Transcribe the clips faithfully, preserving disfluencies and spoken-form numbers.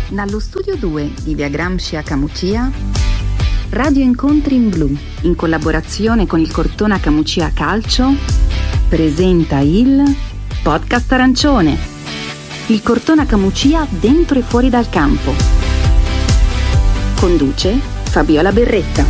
Dallo studio due di Via Gramsci a Camucia, Radio Incontri in Blu, in collaborazione con il Cortona Camucia Calcio, presenta il Podcast Arancione. Il Cortona Camucia dentro e fuori dal campo. Conduce Fabiola Berretta.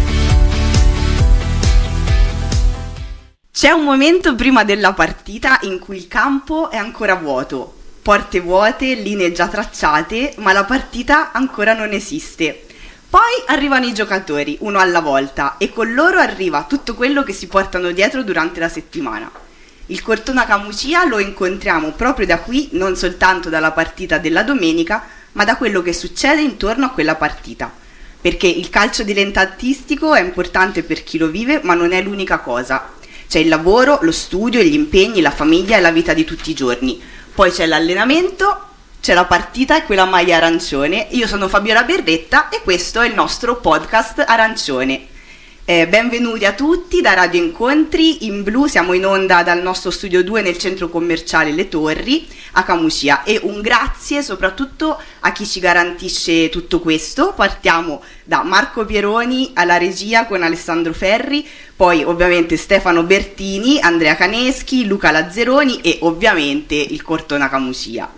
C'è un momento prima della partita in cui il campo è ancora vuoto. Porte vuote, linee già tracciate, ma la partita ancora non esiste. Poi arrivano i giocatori, uno alla volta, e con loro arriva tutto quello che si portano dietro durante la settimana. Il Cortona Camucia lo incontriamo proprio da qui, non soltanto dalla partita della domenica, ma da quello che succede intorno a quella partita. Perché il calcio dilettantistico è importante per chi lo vive, ma non è l'unica cosa. C'è il lavoro, lo studio, gli impegni, la famiglia e la vita di tutti i giorni. Poi c'è l'allenamento, c'è la partita e quella maglia arancione. Io sono Fabiola Berretta e questo è il nostro podcast Arancione. Eh, benvenuti a tutti da Radio Incontri in Blu, siamo in onda dal nostro studio due nel centro commerciale Le Torri a Camucia, e un grazie soprattutto a chi ci garantisce tutto questo. Partiamo da Marco Pieroni alla regia con Alessandro Ferri, poi ovviamente Stefano Bertini, Andrea Caneschi, Luca Lazzeroni e ovviamente il Cortona Camucia.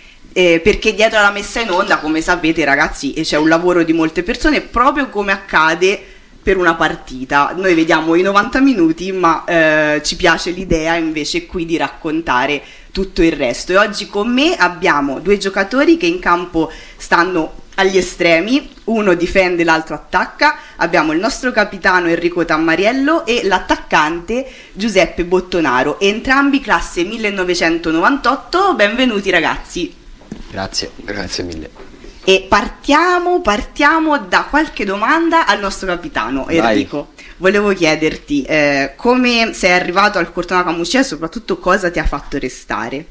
Eh, perché dietro alla messa in onda, come sapete ragazzi, c'è un lavoro di molte persone, proprio come accade per una partita. Noi vediamo i novanta minuti, ma eh, ci piace l'idea invece qui di raccontare tutto il resto. E oggi con me abbiamo due giocatori che in campo stanno agli estremi, uno difende, l'altro attacca. Abbiamo il nostro capitano Enrico Tammariello e l'attaccante Giuseppe Bottonaro, entrambi classe millenovecentonovantotto. Benvenuti ragazzi. Grazie, grazie mille. E partiamo, partiamo da qualche domanda al nostro capitano Enrico. Vai. Volevo chiederti eh, come sei arrivato al Cortona Camucia e soprattutto cosa ti ha fatto restare.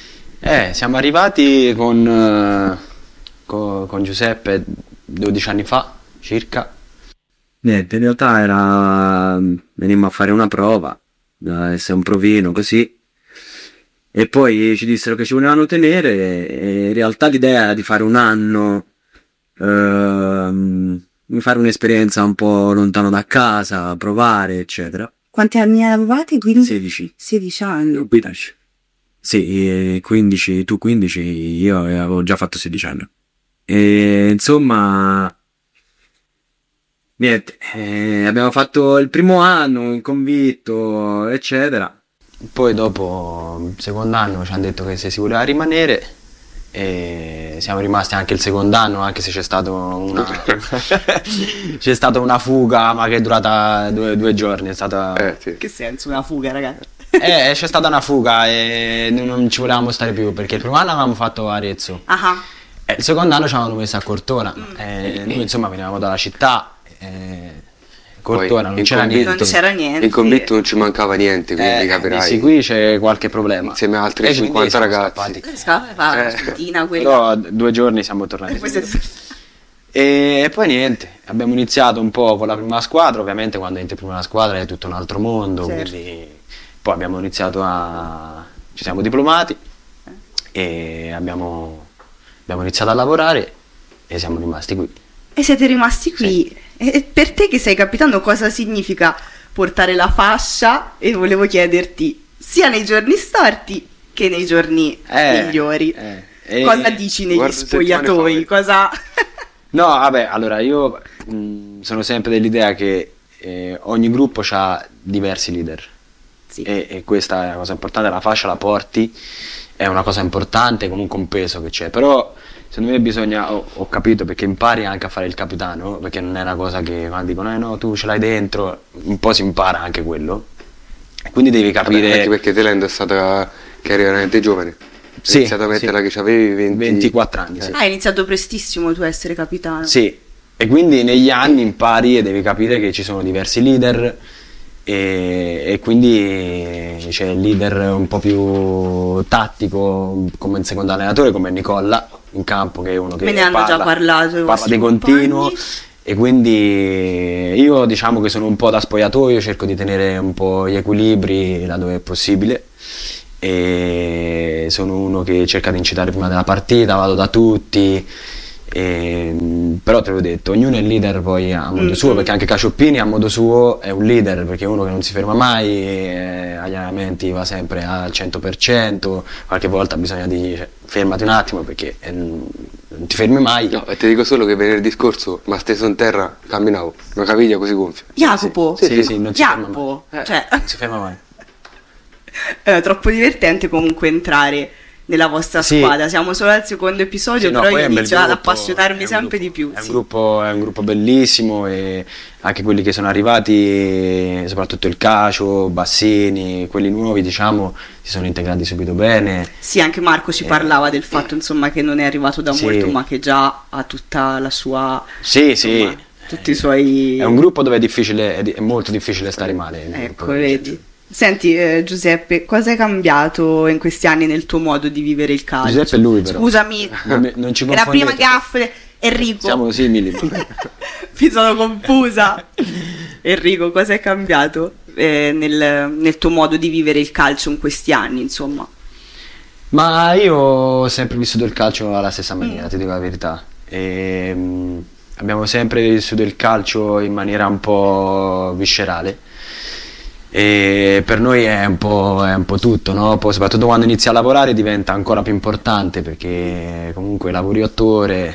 Eh, siamo arrivati con, uh, con, con Giuseppe dodici anni fa circa. Niente, in realtà era venimmo a fare una prova, essere un provino così. E poi ci dissero che ci volevano tenere, e in realtà l'idea era di fare un anno, ehm, fare un'esperienza un po' lontano da casa, provare, eccetera. Quanti anni avevate? quindici? sedici. sedici anni? quindici. Sì, quindici, tu quindici, io avevo già fatto sedici anni. E insomma, niente, eh, abbiamo fatto il primo anno, il convitto, eccetera. Poi dopo il secondo anno ci hanno detto che se si voleva rimanere, e siamo rimasti anche il secondo anno, anche se c'è stato una c'è stata una fuga, ma che è durata due, due giorni. È stata... eh, sì. Che senso una fuga, ragazzi? eh, c'è stata una fuga e non ci volevamo stare più, perché il primo anno avevamo fatto Arezzo. Uh-huh. E il secondo anno ci avevano messo a Cortona. Mm. E noi insomma venivamo dalla città. E... Cortona, non c'era, non c'era niente. In convitto non ci mancava niente, quindi eh, capirai. Sì, qui c'è qualche problema. Insieme a altri e cinquanta ragazzi. Scappa, eh. Spettina, Però due giorni siamo tornati. E, e poi niente, abbiamo iniziato un po' con la prima squadra. Ovviamente quando entri in prima squadra è tutto un altro mondo, certo. Quindi poi abbiamo iniziato a... ci siamo diplomati eh. e abbiamo, abbiamo iniziato a lavorare e siamo rimasti qui. E siete rimasti qui? Sì. E per te che sei capitano cosa significa portare la fascia? E volevo chiederti, sia nei giorni storti che nei giorni eh, migliori, eh, eh, cosa dici negli spogliatoi? Cosa... No, vabbè, allora io mh, sono sempre dell'idea che eh, ogni gruppo ha diversi leader, sì. e, e questa è una cosa importante, la fascia la porti, è una cosa importante, comunque un peso che c'è, però... Secondo me bisogna, ho, ho capito, perché impari anche a fare il capitano, perché non è una cosa che quando dicono eh no, tu ce l'hai dentro, un po' si impara anche quello. Quindi devi capire. Vabbè, anche perché te l'hai stata che eri veramente giovane. Sì, hai iniziato a metterla sì. Che avevi venti... ventiquattro anni. Sì. Ah, hai iniziato prestissimo tu a essere capitano. Sì, e quindi negli anni impari e devi capire che ci sono diversi leader. E, e quindi c'è il leader un po' più tattico come il secondo allenatore, come Nicola in campo, che è uno che me ne hanno parla, già parlato, parla di continuo, e quindi io diciamo che sono un po' da spogliatoio, cerco di tenere un po' gli equilibri laddove è possibile, e sono uno che cerca di incitare prima della partita, vado da tutti E, però te l'ho detto, ognuno è leader poi a modo Mm-hmm. suo, perché anche Cacioppini a modo suo è un leader, perché è uno che non si ferma mai, eh, agli allenamenti va sempre al cento per cento, qualche volta bisogna dire cioè, fermati un attimo perché eh, non ti fermi mai. No, e ti dico solo che venerdì scorso, ma steso in terra, camminavo, una caviglia così gonfia. Jacopo, Sì, sì, sì, non si ferma Jacopo, mai. Eh. cioè, Non si ferma mai. è troppo divertente comunque entrare nella vostra Sì. squadra. Siamo solo al secondo episodio, Sì, no, però poi io è un bel inizio ad gruppo, appassionarmi è un sempre gruppo- di più. È un, sì. gruppo, è un gruppo bellissimo e anche quelli che sono arrivati, soprattutto il Cacio, Bassini, quelli nuovi diciamo, si sono integrati subito bene. Sì, anche Marco ci Eh. parlava del fatto insomma che non è arrivato da Sì. molto, ma che già ha tutta la sua, Sì, sì. insomma, tutti i suoi. È un gruppo dove è difficile, è, di- è molto difficile stare male. il Ecco, gruppo. vedi. Senti, eh, Giuseppe, cosa è cambiato in questi anni nel tuo modo di vivere il calcio? Giuseppe è lui, però. Scusami, Non mi- non ci è la prima confondete. gaffe. Enrico, Siamo simili. mi sono confusa. Enrico, cosa è cambiato eh, nel, nel tuo modo di vivere il calcio in questi anni, insomma? Ma io ho sempre vissuto il calcio alla stessa maniera, ti dico la verità. E, mh, abbiamo sempre vissuto il calcio in maniera un po' viscerale. E per noi è un po', è un po' tutto, no? Poi soprattutto quando inizi a lavorare diventa ancora più importante perché comunque lavori otto ore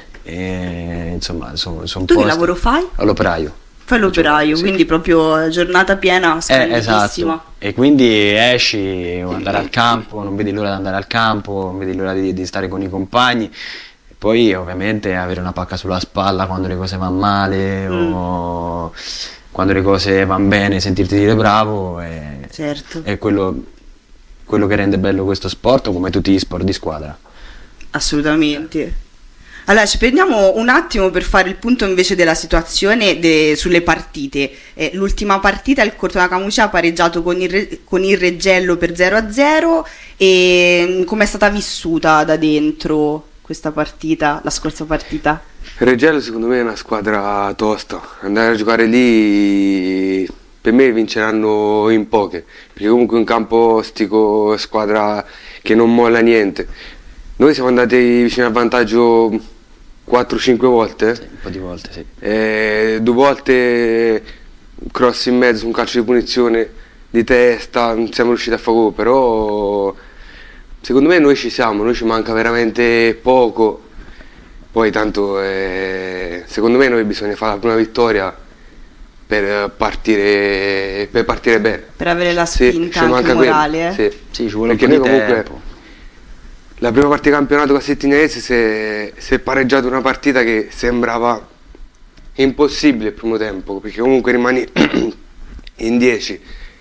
e insomma sono son Tu che posti- lavoro fai? All'operaio. Fai l'operaio, Sì. quindi proprio giornata piena, Eh, splendidissima. esatto, e quindi esci, vuoi andare al campo, non vedi l'ora di andare al campo, non vedi l'ora di, di stare con i compagni, e poi ovviamente avere una pacca sulla spalla quando le cose vanno male Mm. o quando le cose vanno bene, sentirti dire bravo è, Certo. è quello, quello che rende bello questo sport, come tutti gli sport di squadra. Assolutamente. Allora, ci prendiamo un attimo per fare il punto invece della situazione de- sulle partite. Eh, l'ultima partita il Cortona Camucia ha pareggiato con il, Re- con il Reggello per zero a zero e come è stata vissuta da dentro questa partita, la scorsa partita? Reggello secondo me è una squadra tosta, andare a giocare lì per me vinceranno in poche, perché comunque un campo ostico, squadra che non molla niente. Noi siamo andati vicino al vantaggio quattro cinque volte, Sì, un po' di volte, sì. e due volte cross in mezzo, un calcio di punizione di testa, non siamo riusciti a fare gol, però secondo me noi ci siamo, noi ci manca veramente poco. Poi tanto eh, secondo me noi bisogna fare la prima vittoria per partire, per partire bene. Per avere la Sì, spinta ci anche manca morale, quello, eh? sì. Sì, ci vuole un Perché po' di noi comunque tempo. la prima partita di campionato con Settignanese si è, si è pareggiato una partita che sembrava impossibile il primo tempo, perché comunque rimani in dieci,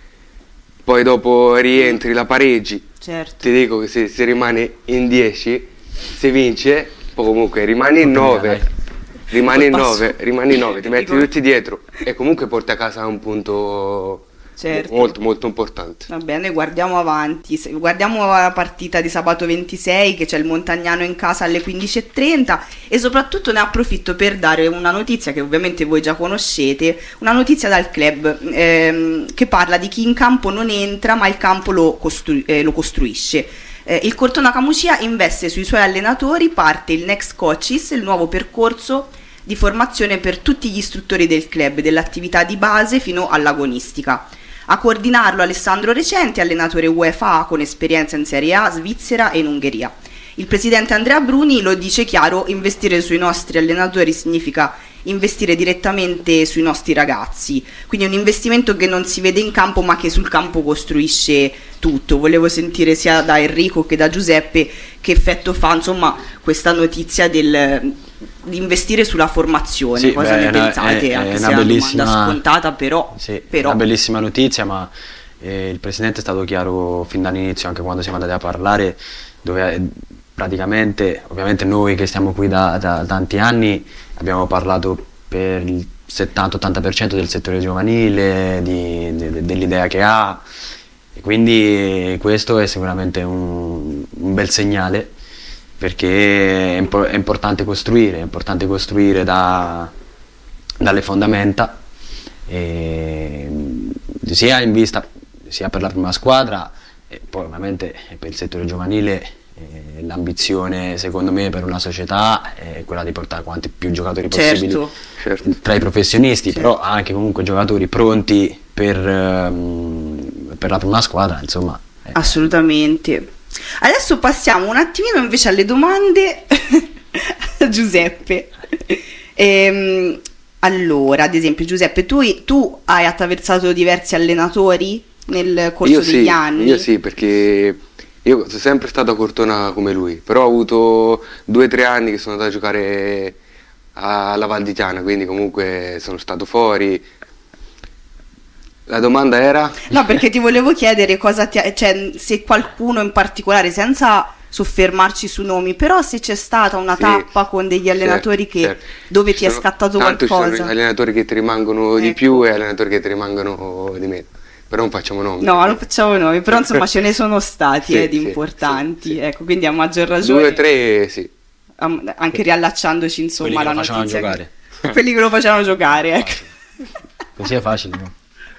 poi dopo rientri, la pareggi. Certo. Ti dico che se si rimane in dieci, si vince, poi comunque rimani in nove, rimani in Col passo. nove, rimani in nove, ti metti Dico- tutti dietro e comunque porti a casa un punto Certo. molto molto importante. Va bene, guardiamo avanti. Se- Guardiamo la partita di sabato ventisei, che c'è il Montagnano in casa alle quindici e trenta, e soprattutto ne approfitto per dare una notizia che ovviamente voi già conoscete, una notizia dal club ehm, che parla di chi in campo non entra ma il campo lo, costru- eh, lo costruisce. Eh, il Cortona Camucia investe sui suoi allenatori, parte il Next Coaches, il nuovo percorso di formazione per tutti gli istruttori del club, dell'attività di base fino all'agonistica. A coordinarlo Alessandro Recenti, allenatore UEFA con esperienza in Serie A, Svizzera e in Ungheria. Il presidente Andrea Bruni lo dice chiaro: investire sui nostri allenatori significa investire direttamente sui nostri ragazzi, quindi è un investimento che non si vede in campo ma che sul campo costruisce tutto. Volevo sentire sia da Enrico che da Giuseppe che effetto fa insomma questa notizia del, di investire sulla formazione. Sì, Cosa beh, ne è una- pensate? è- Anche è se una è una bellissima- domanda scontata, però, Sì, però una bellissima notizia, ma eh, il presidente è stato chiaro fin dall'inizio, anche quando siamo andati a parlare, dove eh, praticamente, ovviamente noi che stiamo qui da, da tanti anni, abbiamo parlato per il settanta ottanta per cento del settore giovanile, di- de- dell'idea che ha, e quindi questo è sicuramente un, un bel segnale, perché è, impo- è importante costruire, è importante costruire da- dalle fondamenta, e, sia in vista sia per la prima squadra e poi ovviamente per il settore giovanile eh, l'ambizione secondo me per una società è quella di portare quanti più giocatori possibili Certo. Certo. tra i professionisti, Certo. però anche comunque giocatori pronti per, ehm, per la prima squadra, insomma. eh. Assolutamente. Adesso passiamo un attimino invece alle domande a Giuseppe. Ehm, allora, ad esempio, Giuseppe, tu, tu hai attraversato diversi allenatori nel corso Io degli sì, anni? io sì, perché io sono sempre stato a Cortona come lui, però ho avuto due o tre anni che sono andato a giocare alla Val di Chiana, quindi comunque sono stato fuori. La domanda era? No, perché ti volevo chiedere cosa ti ha- cioè, se qualcuno in particolare, senza soffermarci su nomi, però se c'è stata una Sì, tappa con degli allenatori certo, che certo. dove Ci ti è sono- scattato tanto ci qualcosa. sono allenatori che ti rimangono di Ecco. più e allenatori che ti rimangono di meno, però non facciamo nomi. No, non facciamo noi, però insomma ce ne sono stati Sì, eh, di sì, importanti, sì, sì. ecco, quindi a maggior ragione, Due o tre sì. am- anche riallacciandoci insomma Quelli che alla lo facevano notizia giocare. che- quelli che lo facevano giocare, ecco. Così è facile, no?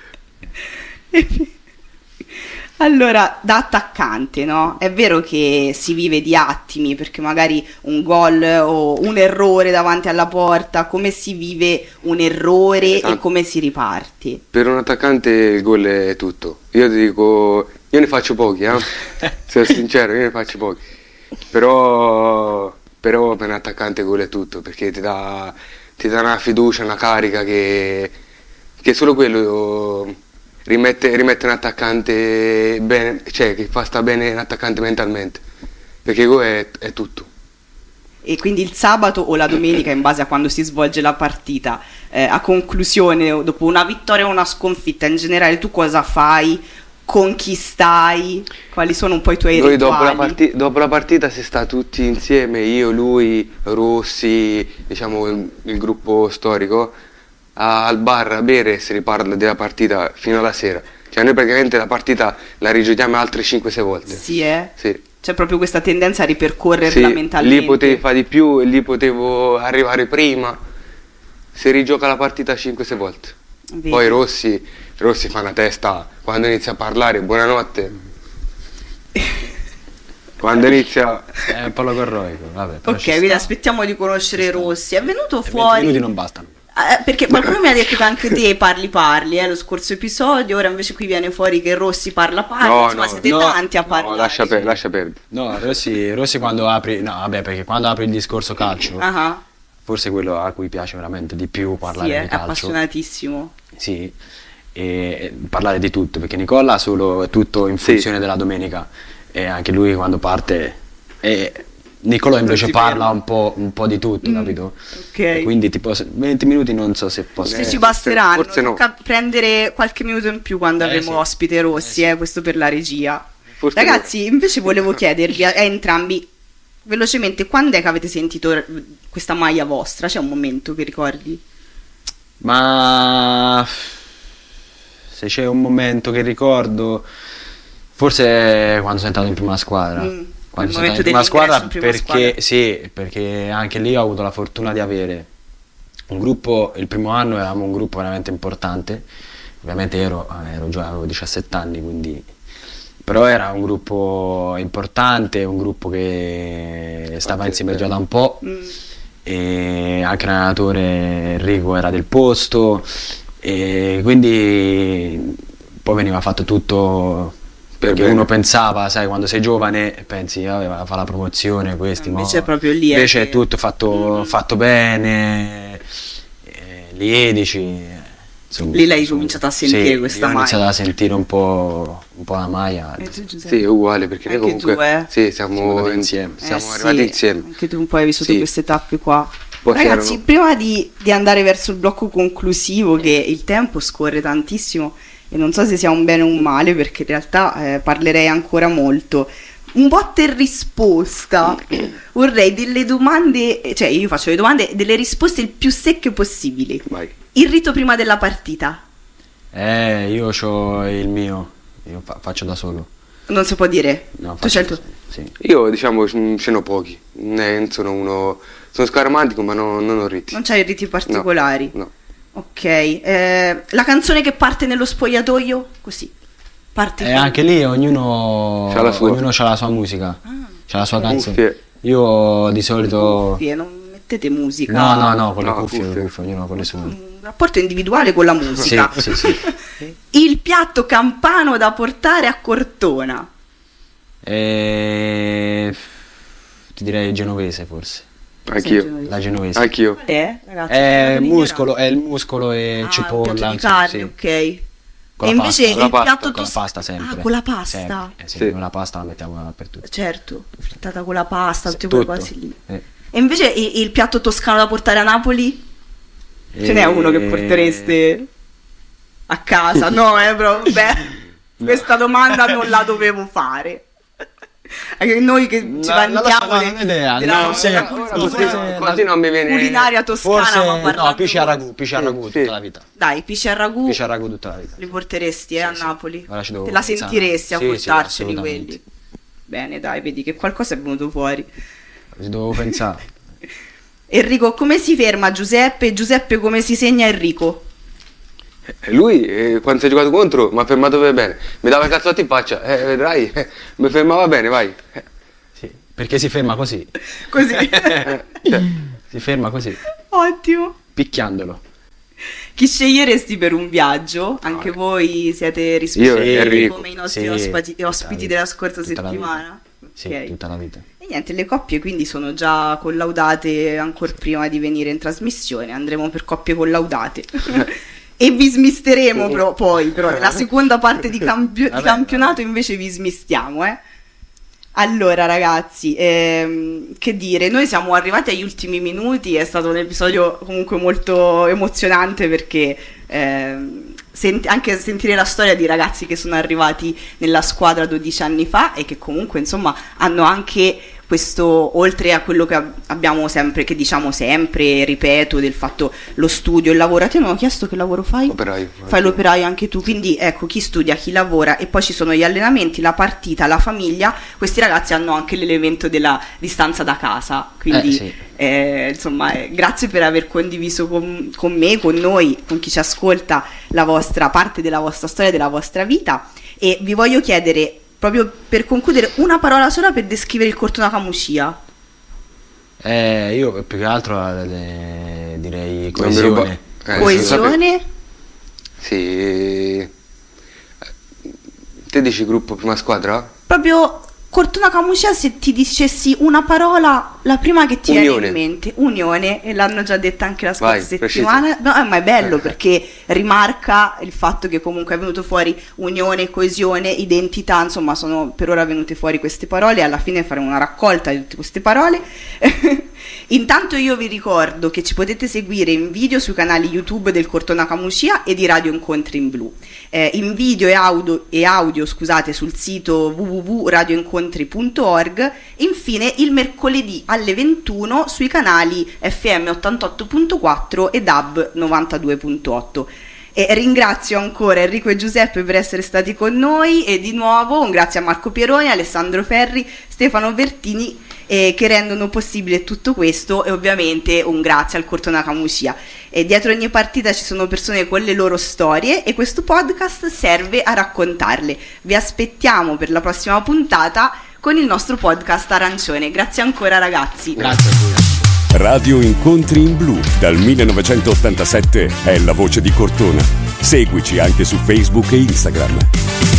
Allora, da attaccante, no? È vero che si vive di attimi, perché magari un gol o un errore davanti alla porta, come si vive un errore e Esatto. come si riparte? Per un attaccante il gol è tutto. Io ti dico, io ne faccio pochi, eh? Sono sincero, io ne faccio pochi. Però, però per un attaccante il gol è tutto, perché ti dà, ti dà una fiducia, una carica che, che solo quello rimette, rimette un attaccante bene, cioè che fa sta bene un attaccante mentalmente. Perché il gol è, è tutto. E quindi il sabato o la domenica, in base a quando si svolge la partita, eh, a conclusione, o dopo una vittoria o una sconfitta, in generale tu cosa fai? Con chi stai? Quali sono un po' i tuoi Noi dopo la, rituali? parti- dopo la partita si sta tutti insieme, io, lui, Rossi, diciamo il, il gruppo storico, a- al bar a bere e si riparla della partita fino alla sera. Cioè noi praticamente la partita la rigiochiamo altre cinque sei volte. Sì, eh? Sì. C'è proprio questa tendenza a ripercorrerla Sì, mentalmente. lì potevi fare di più e lì potevo arrivare prima. Si rigioca la partita cinque sei volte. Vedi? Poi Rossi, Rossi fa una testa quando inizia a parlare, buonanotte. Quando inizia... È un po' logorroico, vabbè. però Ok, ci quindi sta. aspettiamo di conoscere Ci sta. Rossi. È venuto E venti fuori... minuti non bastano. Eh, perché qualcuno mi ha detto che anche te parli parli, eh, lo scorso episodio, ora invece qui viene fuori che Rossi parla parla, insomma siete no, tanti a parlare. No, lascia, per- lascia perdere. No, Rossi, Rossi quando apri... No, vabbè, perché quando apri il discorso calcio, Ah, forse quello a cui piace veramente di più parlare sì, è di calcio. appassionatissimo. Sì, e parlare di tutto, perché Nicola solo è tutto in Sì. funzione della domenica e anche lui quando parte e Nicola invece si parla ferma. un po', un po' di tutto, Mm, capito? ok. E quindi tipo se- venti minuti non so se posso... Se Eh, ci basteranno, forse no. tocca prendere qualche minuto in più quando Eh, avremo sì. ospite Rossi, Eh, sì. eh, questo per la regia. Forse Ragazzi, invece volevo chiedervi a, a entrambi, velocemente, quando è che avete sentito r- questa maglia vostra? C'è un momento che ricordi? Ma se c'è un momento che ricordo, forse quando sono entrato in prima squadra. Mm, Quando il sono entrato in momento prima squadra dell'ingresso in prima perché sì, perché anche lì ho avuto la fortuna di avere un gruppo, il primo anno eravamo un gruppo veramente importante. Ovviamente ero, ero già avevo diciassette anni, quindi però era un gruppo importante, un gruppo che stava Infatti, insieme eh. già da un po'. Mm. E anche l'allenatore Enrico era del posto e quindi poi veniva fatto tutto perché bene. uno pensava, sai, quando sei giovane pensi vabbè, va a fare la promozione questi Invece mo- è proprio lì, eh, invece che- è tutto fatto, Mm. fatto bene, eh, liedici, eh, insomma, Lì l'hai insomma, cominciato a sentire sì, questa io ho iniziato maglia. a sentire un po', un po' la maglia. E tu, Giuseppe? Sì, è uguale perché noi Anche comunque tu, eh? sì, siamo, Siamo andati in- insieme. siamo Eh, arrivati sì, insieme. anche tu un po' hai vissuto Sì. queste tappe qua. Poi Ragazzi, c'erano- prima di, di andare verso il blocco conclusivo, che il tempo scorre tantissimo e non so se sia un bene o un male, perché in realtà eh, parlerei ancora molto. Un botta e risposta. Vorrei delle domande, cioè io faccio le domande, delle risposte il più secche possibili. Vai. Il rito prima della partita. Eh, io ho il mio, io fa- faccio da solo. Non si può dire. No, tu faccio c'hai il da tuo. solo, sì. Io diciamo ce ce n'ho pochi, ne sono uno, sono scaramantico ma no- non ho riti. Non c'hai riti particolari. No. Ok. Eh, la canzone che parte nello spogliatoio? Così. Parte E con- anche lì ognuno C'ha la sua. ognuno c'ha la sua musica. Ah. c'ha la sua canzone. Cuffie. Io di solito... Cuffie, non mettete musica. No, no, no, con le No, cuffie, con le cuffie. cuffie, ognuno con le sue. Un rapporto individuale con la musica. Sì, sì, sì. Il piatto campano da portare a Cortona. E... ti direi genovese forse. Anch'io. La genovese. Anch'io. Qual è, ragazzi? È Fate muscolo, è il muscolo e Ah, cipolla. un piatto di insomma, carne, sì. ok. Con E la invece pasta, il con la pasta, piatto Con la toscano. pasta sempre. Ah, con la pasta. Sempre. Eh sì, Sì. noi la pasta la mettiamo dappertutto. Certo, frittata con la pasta, tutte Tutto. quelle cose lì. Eh. E invece il, il piatto toscano da portare a Napoli? Ce E- n'è uno che portereste a casa? No, eh, bro, beh, questa domanda non la dovevo fare. Anche noi che ci No, vantiamo non lo so, no, de- non ho idea, della no, nostra sì, cultura Così, forse- così non mi viene. culinaria toscana, Forse ma parlando... no, pisci a ragù, pisci a ragù Sì, tutta sì. la vita. Dai, pisci al ragù Pisci a ragù tutta la vita. li porteresti eh, Sì, a sì. Napoli? Ora ci devo Te la pensare. sentiresti a Sì, sì, portarceli assolutamente. quelli? Bene, dai, vedi che qualcosa è venuto fuori. Ci devo pensare. Enrico, come si ferma Giuseppe? Giuseppe, come si segna Enrico? E lui, eh, quando si è giocato contro, mi ha fermato per bene. Mi dava il cazzotti in faccia. Eh, vedrai, eh, mi fermava bene, vai. Eh, Sì, perché si ferma così. Così. eh, cioè, Si ferma così, Ottimo. picchiandolo. Chi sceglieresti per un viaggio? Anche voi siete rispettati Io, Enrico. come i nostri Sì, ospiti, tutta ospiti la vita. della scorsa Tutta la settimana? Sì, Ok. tutta la vita. E niente, le coppie quindi sono già collaudate ancora prima di venire in trasmissione. Andremo per coppie collaudate. E vi smisteremo però, poi, però nella seconda parte di, campio- di Vabbè, campionato invece vi smistiamo, eh. Allora ragazzi, ehm, che dire, noi siamo arrivati agli ultimi minuti, è stato un episodio comunque molto emozionante perché ehm, sent- anche sentire la storia di ragazzi che sono arrivati nella squadra dodici anni fa e che comunque insomma hanno anche questo, oltre a quello che ab- abbiamo sempre, che diciamo sempre, ripeto, del fatto lo studio, il lavoro. A te non ho chiesto che lavoro fai? Operaio. Fai l'operaio anche tu, quindi ecco, chi studia, chi lavora, e poi ci sono gli allenamenti, la partita, la famiglia. Questi ragazzi hanno anche l'elemento della distanza da casa, quindi Eh, sì. eh, insomma eh, grazie per aver condiviso con, con me, con noi, con chi ci ascolta, la vostra parte della vostra storia, della vostra vita. E vi voglio chiedere, proprio per concludere, una parola sola per descrivere il Cortona Camucia. Eh, io più che altro eh, direi Non mi ruba- coesione. eh, Coesione. Sì. Eh, Te dici gruppo prima squadra? Proprio Cortona Camucia, se ti dicessi una parola, la prima che ti viene Unione. in mente, unione, e l'hanno già detta anche la scorsa Vai, settimana. No, eh, ma è bello Eh. perché rimarca il fatto che comunque è venuto fuori unione, coesione, identità, insomma sono per ora venute fuori queste parole e alla fine faremo una raccolta di tutte queste parole. Intanto io vi ricordo che ci potete seguire in video sui canali YouTube del Cortona Camucia e di Radio Incontri in Blu, eh, in video e audio, e audio scusate, sul sito w w w punto radio incontri punto org, infine il mercoledì alle ventuno sui canali F M ottantotto punto quattro e D A B novantadue punto otto. E ringrazio ancora Enrico e Giuseppe per essere stati con noi, e di nuovo un grazie a Marco Pieroni, Alessandro Ferri, Stefano Bertini, eh, che rendono possibile tutto questo, e ovviamente un grazie al Cortona Camucia. E dietro ogni partita ci sono persone con le loro storie e questo podcast serve a raccontarle. Vi aspettiamo per la prossima puntata con il nostro podcast Arancione. Grazie ancora ragazzi. Grazie a voi. Radio Incontri in Blu dal millenovecentottantasette è la voce di Cortona. Seguici anche su Facebook e Instagram.